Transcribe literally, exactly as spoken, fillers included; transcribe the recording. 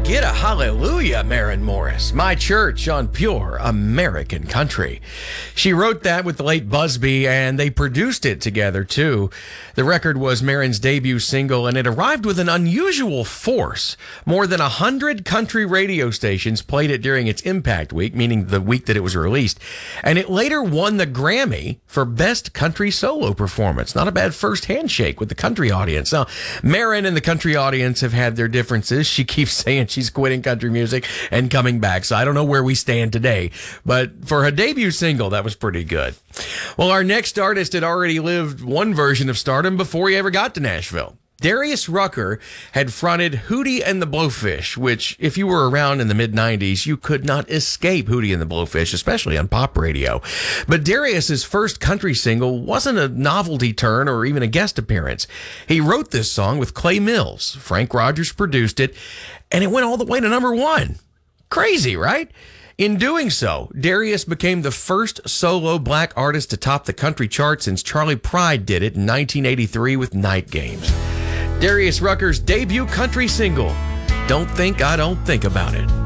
Get a hallelujah, Maren Morris. My church on pure American country. She wrote that with the late Busby, and they produced it together, too. The record was Maren's debut single, and it arrived with an unusual force. More than a hundred country radio stations played it during its impact week, meaning the week that it was released. And it later won the Grammy for Best Country Solo Performance. Not a bad first handshake with the country audience. Now, Maren and the country audience have had their differences. She keeps saying she's quitting country music and coming back. So I don't know where we stand today, but for her debut single, that was pretty good. Well, our next artist had already lived one version of stardom before he ever got to Nashville. Darius Rucker had fronted Hootie and the Blowfish, which, if you were around in the mid nineties, you could not escape Hootie and the Blowfish, especially on pop radio. But Darius's first country single wasn't a novelty turn or even a guest appearance. He wrote this song with Clay Mills. Frank Rogers produced it, and it went all the way to number one. Crazy, right? In doing so, Darius became the first solo black artist to top the country chart since Charlie Pride did it in nineteen eighty-three with Night Games. Darius Rucker's debut country single, Don't Think I Don't Think About It.